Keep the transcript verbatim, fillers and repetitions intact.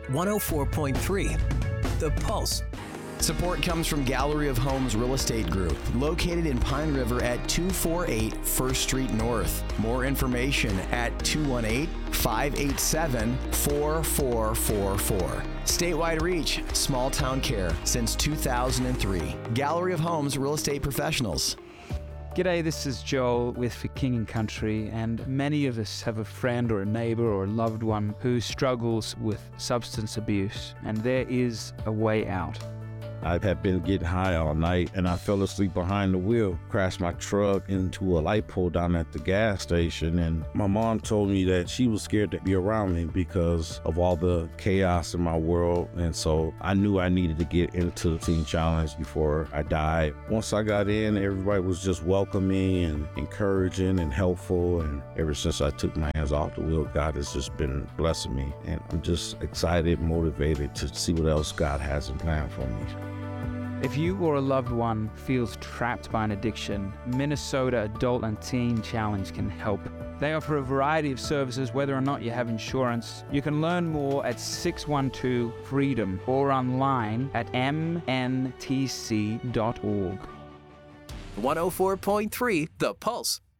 one oh four point three The Pulse. Support comes from Gallery of Homes Real Estate Group, located in Pine River at two forty-eight First Street North. More information at two one eight, five eight seven, four four four four. Statewide reach, small town care since two thousand three. Gallery of Homes Real Estate Professionals. G'day, this is Joel with For King and Country, and many of us have a friend or a neighbor or a loved one who struggles with substance abuse, and there is a way out. I had been getting high all night and I fell asleep behind the wheel, crashed my truck into a light pole down at the gas station. And my mom told me that she was scared to be around me because of all the chaos in my world. And so I knew I needed to get into the Teen Challenge before I died. Once I got in, everybody was just welcoming and encouraging and helpful. And ever since I took my hands off the wheel, God has just been blessing me. And I'm just excited, motivated to see what else God has in plan for me. If you or a loved one feels trapped by an addiction, Minnesota Adult and Teen Challenge can help. They offer a variety of services whether or not you have insurance. You can learn more at six one two freedom or online at m n t c dot org. one oh four point three The Pulse.